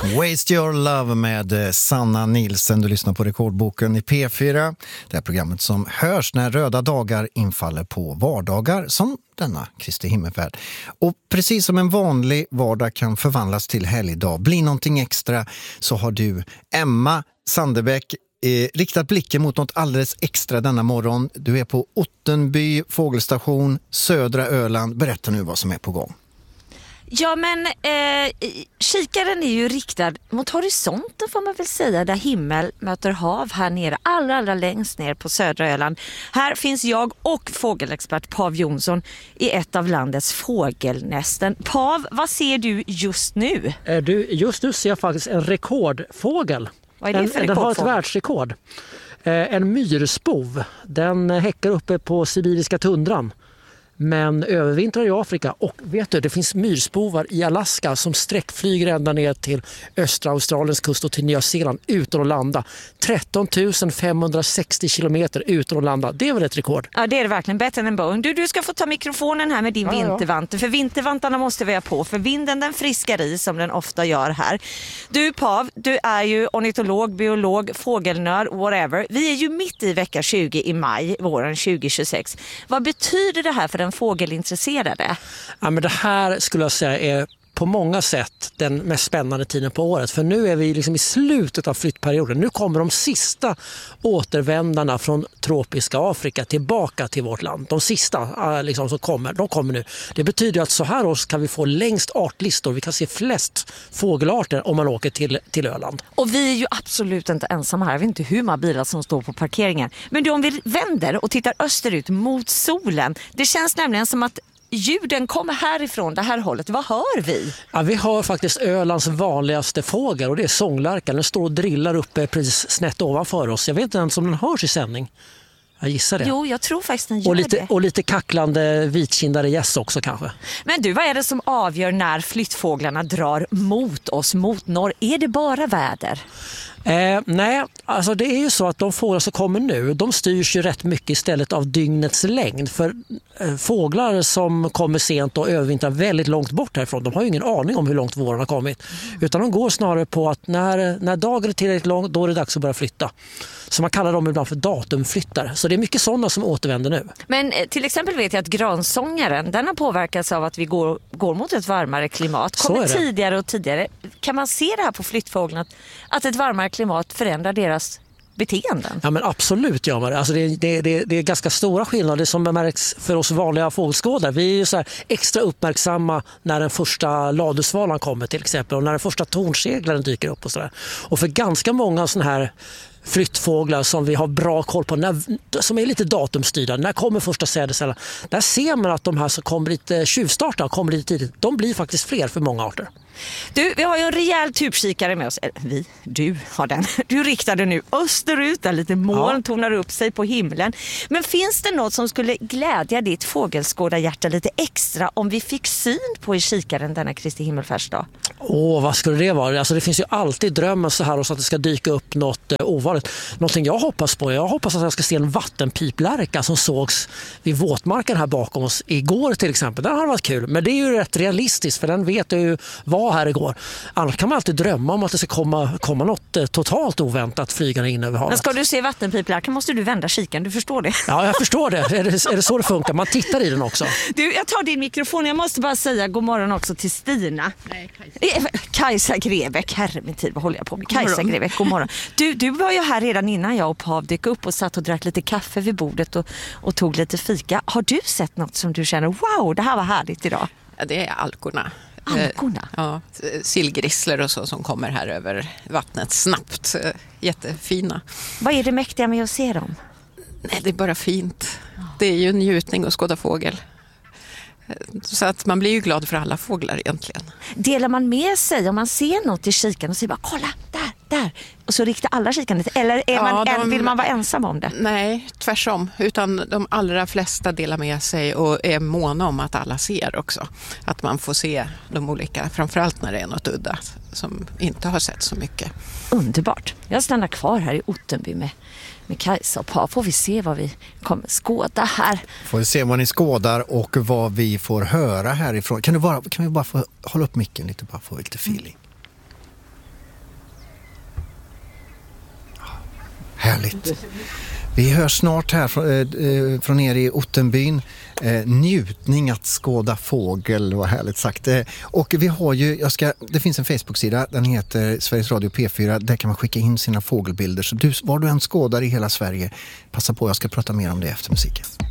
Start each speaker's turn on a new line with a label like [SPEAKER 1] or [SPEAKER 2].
[SPEAKER 1] Waste Your Love med Sanna Nilsen. Du lyssnar på Rekordboken i P4. Det är programmet som hörs när röda dagar infaller på vardagar som denna Kristi himmelfärd. Och precis som en vanlig vardag kan förvandlas till helgdag, bli någonting extra, så har du, Emma Sandebäck, riktat blicken mot något alldeles extra denna morgon. Du är på Ottenby fågelstation, södra Öland. Berätta nu vad som är på gång.
[SPEAKER 2] Ja, men kikaren är ju riktad mot horisonten, får man väl säga, där himmel möter hav här nere, allra längst ner på södra Öland. Här finns jag och fågelexpert Pav Jonsson i ett av landets fågelnästen. Pav, vad ser du just nu?
[SPEAKER 3] Just nu ser jag faktiskt en rekordfågel.
[SPEAKER 2] Vad är det för
[SPEAKER 3] den har ett världsrekord. En myrspov. Den häckar uppe på sibiriska tundran. Men övervintrar i Afrika, och vet du, det finns myrspovar i Alaska som sträckflyger ända ner till östra Australiens kust och till Nya Zeeland utan att landa. 13 560 kilometer utan att landa. Det är väl ett rekord?
[SPEAKER 2] Ja, det är det verkligen. Bättre än en bone. Du ska få ta mikrofonen här med din vintervante. För vintervantarna måste vi ha på. För vinden den friskar i som den ofta gör här. Du Pav, du är ju ornitolog, biolog, fågelnörd, whatever. Vi är ju mitt i vecka 20 i maj, våren 2026. Vad betyder det här för den fågelintresserade?
[SPEAKER 3] Ja, men det här skulle jag säga är på många sätt den mest spännande tiden på året. För nu är vi liksom i slutet av flyttperioden. Nu kommer de sista återvändarna från tropiska Afrika tillbaka till vårt land. De sista liksom, som kommer, de kommer nu. Det betyder att så här års kan vi få längst artlistor. Vi kan se flest fågelarter om man åker till Öland. Och
[SPEAKER 2] vi är ju absolut inte ensamma här. Jag vet inte hur många bilar som står på parkeringen. Men då om vi vänder och tittar österut mot solen. Det känns nämligen som att ljuden kommer härifrån, det här hållet. Vad hör vi?
[SPEAKER 3] Ja, vi hör faktiskt Ölands vanligaste fågel, och det är sånglärkan. Den står och drillar uppe precis snett ovanför oss. Jag vet inte ens om den hörs i sändning. Jag gissar det.
[SPEAKER 2] Jo, jag tror faktiskt den gör det.
[SPEAKER 3] Och lite kacklande vitkindare gäss också kanske.
[SPEAKER 2] Men du, vad är det som avgör när flyttfåglarna drar mot oss, mot norr? Är det bara väder?
[SPEAKER 3] Nej, alltså det är ju så att de fåglar som kommer nu, de styrs ju rätt mycket istället av dygnets längd. För fåglar som kommer sent och övervintrar väldigt långt bort härifrån, de har ju ingen aning om hur långt våren har kommit. Utan de går snarare på att när dagen är tillräckligt lång, då är det dags att börja flytta. Så man kallar dem ibland för datumflyttar. Så det är mycket sådana som återvänder nu. Men
[SPEAKER 2] till exempel vet jag att gransångaren, den har påverkats av att vi går mot ett varmare klimat. Kommer tidigare och tidigare. Kan man se det här på flyttfåglarna, att ett varmare klimat förändrar deras beteenden?
[SPEAKER 3] Ja, men absolut gör man det. Alltså det är ganska stora skillnader som märks för oss vanliga fågelskådare. Vi är ju så här extra uppmärksamma när den första ladusvalan kommer till exempel, och när den första tornseglaren dyker upp och sådär. Och för ganska många sådana här flyttfåglar som vi har bra koll på, som är lite datumstyrda, när kommer första sädescellen, där ser man att de här som kommer lite tjuvstarta och kommer lite tidigt, de blir faktiskt fler för många arter.
[SPEAKER 2] Du, vi har ju en rejäl tubkikare med oss. Du har den. Du riktade nu österut där lite moln tonar upp sig på himlen. Men finns det något som skulle glädja ditt fågelskådarhjärta lite extra om vi fick syn på i kikaren denna Kristi himmelfärdsdag?
[SPEAKER 3] Vad skulle det vara? Alltså det finns ju alltid drömmen så här, och så att det ska dyka upp något ovanligt. Någonting jag hoppas på, jag hoppas att jag ska se en vattenpiplärka som sågs vid våtmarken här bakom oss igår till exempel. Det har varit kul, men det är ju rätt realistiskt, för den vet ju vad här igår. Annars kan man alltid drömma om att det ska komma något totalt oväntat flygande in över havet.
[SPEAKER 2] Men ska du se vattenpiplärkan måste du vända kikan, du förstår det?
[SPEAKER 3] Ja, jag förstår det. Är det så det funkar? Man tittar i den också.
[SPEAKER 2] Du, jag tar din mikrofon. Jag måste bara säga god morgon också till Stina.
[SPEAKER 4] Nej,
[SPEAKER 2] Kajsa Grebeck. Herre min tid, vad håller jag på med? Kajsa Grebeck, god morgon. Du var ju här redan innan jag och Pav dök upp och satt och drack lite kaffe vid bordet och tog lite fika. Har du sett något som du känner, wow, det här var härligt idag?
[SPEAKER 4] Ja, det är alkorna.
[SPEAKER 2] Alkorna?
[SPEAKER 4] Ja, sillgrissler och så som kommer här över vattnet snabbt. Jättefina.
[SPEAKER 2] Vad är det mäktiga med att se dem?
[SPEAKER 4] Nej, det är bara fint. Det är ju en njutning att skåda fågel. Så att man blir ju glad för alla fåglar egentligen.
[SPEAKER 2] Delar man med sig om man ser något i kikan och säger bara kolla, där. Och så riktar alla kikan lite. Eller vill man vara ensam om det?
[SPEAKER 4] Nej, tvärsom. Utan de allra flesta delar med sig och är måna om att alla ser också. Att man får se de olika, framförallt när det är något udda som inte har sett så mycket.
[SPEAKER 2] Underbart. Jag stannar kvar här i Ottenby med Kajsa och Pav. Får vi se vad vi kommer skåda här.
[SPEAKER 1] Får vi se vad ni skådar och vad vi får höra härifrån. Kan vi bara få hålla upp micken lite, bara få lite feeling? Härligt. Vi hörs snart här från er i Ottenbyn. Njutning att skåda fågel, vad härligt sagt. Och vi har ju, det finns en Facebook-sida, den heter Sveriges Radio P4. Där kan man skicka in sina fågelbilder. Så var du än skådar i hela Sverige, passa på, jag ska prata mer om det efter musiken.